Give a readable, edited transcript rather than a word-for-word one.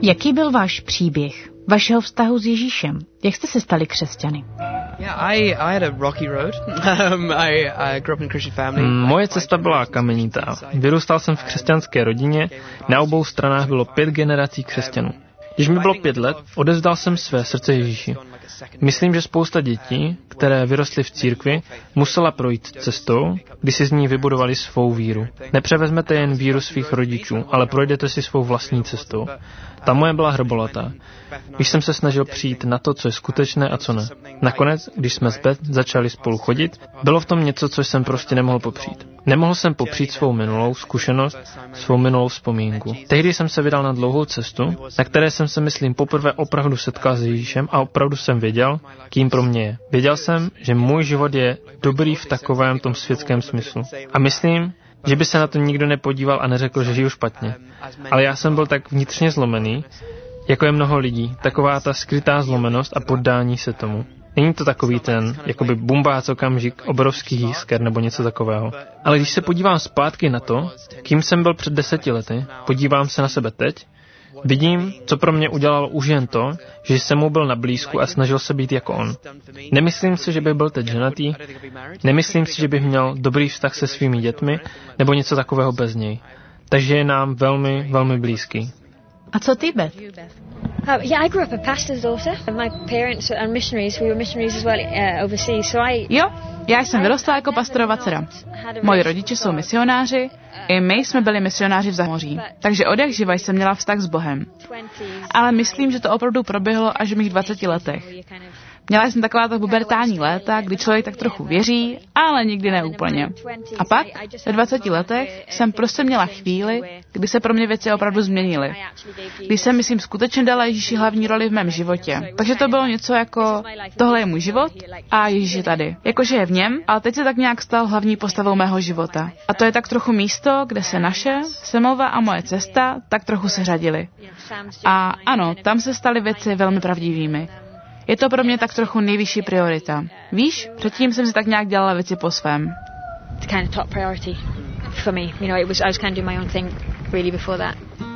Jaký byl váš příběh vašeho vztahu s Ježíšem? Jak jste se stali křesťany? Moje cesta byla kamenitá. Vyrůstal jsem v křesťanské rodině, na obou stranách bylo 5 generací křesťanů. Když mi bylo 5 let, odevzdal jsem své srdce Ježíši. Myslím, že spousta dětí, které vyrostly v církvi, musela projít cestou, kdy si z ní vybudovali svou víru. Nepřevezmete jen víru svých rodičů, ale projdete si svou vlastní cestou. Ta moje byla hrbolatá. Když jsem se snažil přijít na to, co je skutečné a co ne. Nakonec, když jsme s Beth začali spolu chodit, bylo v tom něco, co jsem prostě nemohl popřít. Nemohl jsem popřít svou minulou zkušenost, svou minulou vzpomínku. Tehdy jsem se vydal na dlouhou cestu, na které jsem se, myslím, poprvé opravdu setkal s Ježíšem a opravdu jsem věděl, kým pro mě je. Věděl jsem, že můj život je dobrý v takovém tom světském smyslu. A myslím, že by se na to nikdo nepodíval a neřekl, že žiju špatně. Ale já jsem byl tak vnitřně zlomený, jako je mnoho lidí, taková ta skrytá zlomenost a poddání se tomu. Není to takový ten, jakoby bumbác okamžik, obrovský jisker nebo něco takového. Ale když se podívám zpátky na to, kým jsem byl před 10 lety, podívám se na sebe teď, vidím, co pro mě udělalo už jen to, že jsem mu byl na blízku a snažil se být jako on. Nemyslím si, že bych byl teď ženatý, nemyslím si, že bych měl dobrý vztah se svými dětmi nebo něco takového bez něj. Takže je nám velmi, velmi blízký. A co ty, Beth? I grew up a pastor's daughter. My parents are missionaries. We were missionaries as well overseas. Jo, já jsem vyrostla jako pastorova dcera. Moji rodiče jsou misionáři, i my jsme byli misionáři v zamoří. Takže odjak živa jsem měla vztah s Bohem. Ale myslím, že to opravdu proběhlo až v mých 20 letech. Měla jsem taková ta pubertální léta, kdy člověk tak trochu věří, ale nikdy ne úplně. A pak, ve 20 letech, jsem prostě měla chvíli, kdy se pro mě věci opravdu změnily. Kdy jsem, myslím, skutečně dala Ježíši hlavní roli v mém životě. Takže to bylo něco jako, tohle je můj život a Ježíš je tady. Jakože je v něm, ale teď se tak nějak stal hlavní postavou mého života. A to je tak trochu místo, kde se naše, Samova a moje cesta tak trochu seřadily. A ano, tam se staly věci velmi pravdivými. Je to pro mě tak trochu nejvyšší priorita. Víš, předtím jsem si tak nějak dělala věci po svém. It's kind of top priority for me. You know, I was kind of doing my own thing really before that.